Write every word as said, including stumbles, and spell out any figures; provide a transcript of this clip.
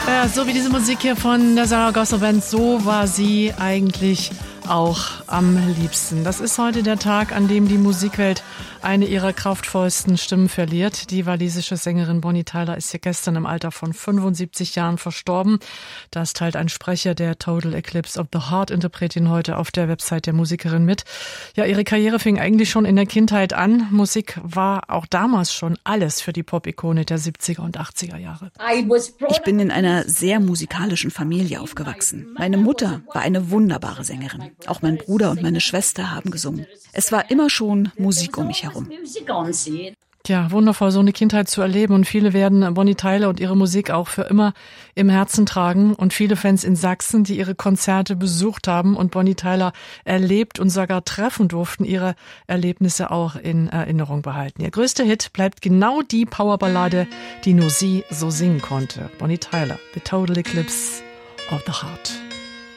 Ja, so wie diese Musik hier von der Zaragoza Band, so war sie eigentlich auch am liebsten. Das ist heute der Tag, an dem die Musikwelt eine ihrer kraftvollsten Stimmen verliert. Die walisische Sängerin Bonnie Tyler ist ja gestern im Alter von fünfundsiebzig Jahren verstorben. Das teilt ein Sprecher der Total Eclipse of the Heart-Interpretin heute auf der Website der Musikerin mit. Ja, ihre Karriere fing eigentlich schon in der Kindheit an. Musik war auch damals schon alles für die Pop-Ikone der siebziger und achtziger Jahre. Ich bin in einer sehr musikalischen Familie aufgewachsen. Meine Mutter war eine wunderbare Sängerin. Auch mein Bruder und meine Schwester haben gesungen. Es war immer schon Musik um mich herum. Tja, wundervoll, so eine Kindheit zu erleben. Und viele werden Bonnie Tyler und ihre Musik auch für immer im Herzen tragen. Und viele Fans in Sachsen, die ihre Konzerte besucht haben und Bonnie Tyler erlebt und sogar treffen durften, ihre Erlebnisse auch in Erinnerung behalten. Ihr größter Hit bleibt genau die Powerballade, die nur sie so singen konnte. Bonnie Tyler, The Total Eclipse of the Heart.